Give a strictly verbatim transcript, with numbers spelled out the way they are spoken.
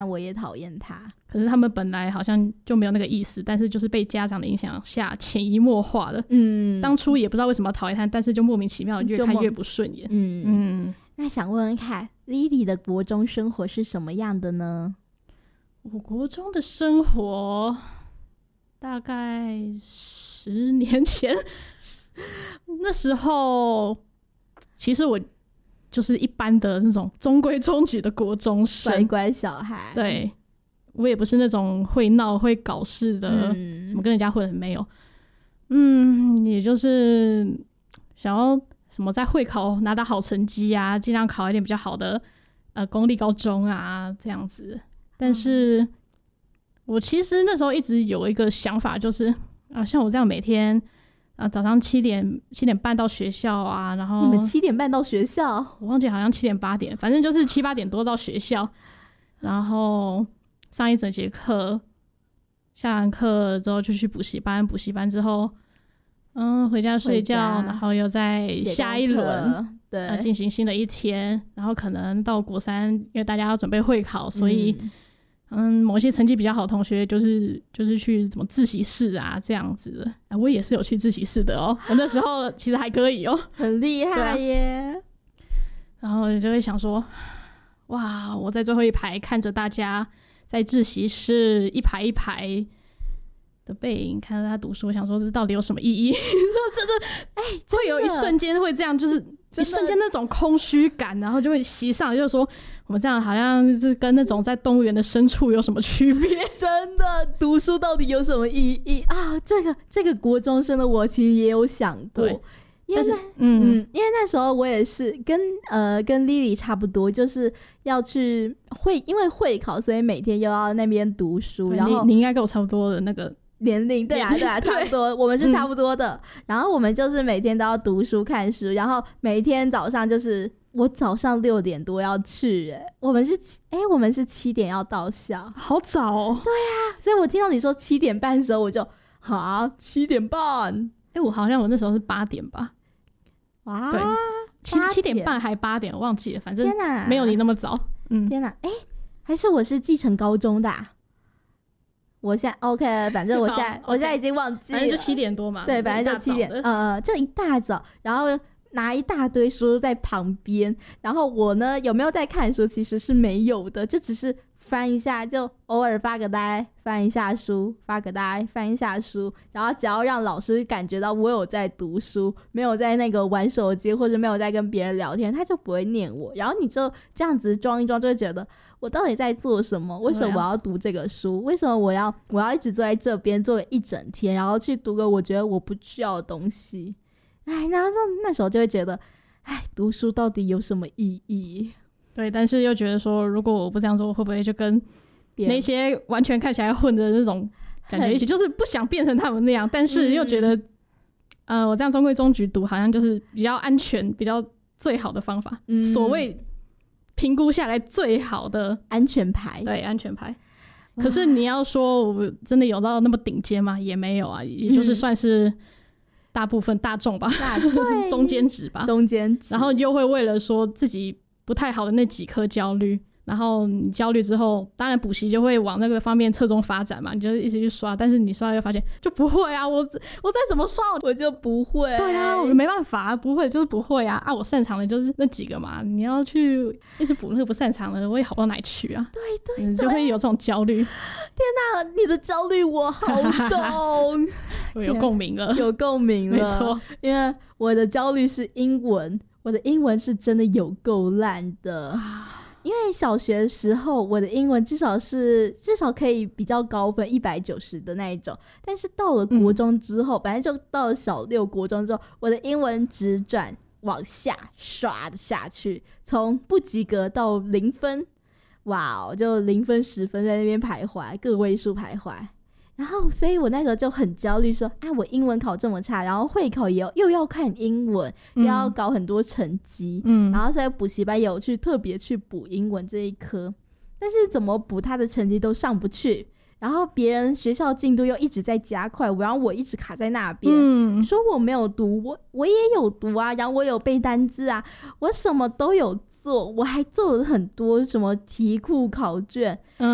我也讨厌他。 可是他们本来好像就没有那个意思，但是就是被家长的影响下潜移默化的。嗯，当初也不知道为什么要讨厌他，但是就莫名其妙越看越不顺眼。嗯嗯，那想问问看 Lily 的国中生活是什么样的呢？ 我国中的生活大概十年前那时候其实我就是一般的那种中规中矩的国中生， 乖乖小孩。 对，我也不是那种会闹会搞事的、嗯、什么跟人家混的没有。嗯，也就是想要什么在会考拿到好成绩啊，尽量考一点比较好的呃公立高中啊这样子。但是我其实那时候一直有一个想法，就是啊，像我这样每天啊早上七点七点半到学校啊，然后你们七点半到学校？ 我忘记好像七点八点，反正就是七八点多到学校，然后上一整节课，下完课之后就去补习班，补习班之后，嗯，回家睡觉，然后又在下一轮对、呃、进行新的一天，然后可能到国三，因为大家要准备会考，所以。嗯嗯，某些成绩比较好的同学就是就是去怎么自习室啊这样子的、啊、我也是有去自习室的哦，我那时候其实还可以哦， 很厉害耶、啊、 然后就会想说，哇，我在最后一排看着大家在自习室一排一排的背影，看到他读书，我想说这到底有什么意义真的哎、欸，会有一瞬间会这样，就是一瞬间那种空虚感，然后就会袭上，就是说我们这样好像是跟那种在动物园的牲畜有什么区别？ 真的，读书到底有什么意义啊？这个这个国中生的我其实也有想过，因为嗯, 嗯，因为那时候我也是跟呃跟 Lily 差不多，就是要去会，因为会考，所以每天又要那边读书。然后你, 你应该跟我差不多的那个。 年龄对啊对啊差不多，我们是差不多的、嗯、然后我们就是每天都要读书看书，然后每天早上就是我早上六点多要去、欸、我们是哎、欸、我们是七点要到校， 好早哦。 对啊，所以我听到你说七点半的时候我就哈七点半哎、欸，我好像我那时候是八点吧。 哇， 对，七七点半还八点我忘记了，反正没有你那么早。 嗯，天哪，哎、欸，还是我是继承高中的、啊我现在 OK 了，反正我现在我现在已经忘记了， 反正就七点多嘛。 对，反正就七点，呃，就一大早，然后拿一大堆书在旁边，然后我呢有没有在看书？其实是没有的，就只是翻一下，就偶尔发个呆，翻一下书，发个呆，翻一下书，然后只要让老师感觉到我有在读书，没有在那个玩手机或者没有在跟别人聊天，他就不会念我。然后你就这样子装一装，就会觉得。我到底在做什么？为什么我要读这个书？为什么我要我要一直坐在这边坐一整天，然后去读个我觉得我不需要的东西？哎，然后那时候就会觉得，哎，读书到底有什么意义？ 对，但是又觉得说，如果我不这样做，会不会就跟那些完全看起来混的那种感觉一起？就是不想变成他们那样，但是又觉得，嗯、呃，我这样中规中矩读，好像就是比较安全、比较最好的方法。嗯、所谓。评估下来最好的安全牌， 对，安全牌。可是你要说我真的有到那么顶尖吗？也没有啊，也就是算是大部分大众吧， 对， 中间值吧， 中间值。 然后又会为了说自己不太好的那几科焦虑，然后你焦虑之后，当然补习就会往那个方面侧重发展嘛，你就一直去刷，但是你刷又发现就不会啊，我我再怎么刷我就不会。 对啊，我没办法啊，不会就是不会啊啊！我擅长的就是那几个嘛，你要去一直补那个不擅长的，我也好不到哪里去啊。 对 对, 对， 你就会有这种焦虑。 天哪，你的焦虑我好懂， 我有共鸣了， 有共鸣了， 没错。 因为我的焦虑是英文，我的英文是真的有够烂的。因为小学的时候我的英文至少是至少可以比较高分一百九十的那一种，但是到了国中之后、嗯、反正就到了小六国中之后，我的英文直转往下刷的下去，从不及格到零分，哇，就零分十分在那边徘徊，个位数徘徊。然后所以我那时候就很焦虑说，哎，我英文考这么差，然后会考也要又要看英文、嗯、又要搞很多成绩、嗯、然后所以补习班也有去特别去补英文这一科，但是怎么补他的成绩都上不去，然后别人学校进度又一直在加快，然后我一直卡在那边、嗯、说我没有读，我我也有读啊，然后我有背单字啊，我什么都有做，我还做了很多什么题库考卷、嗯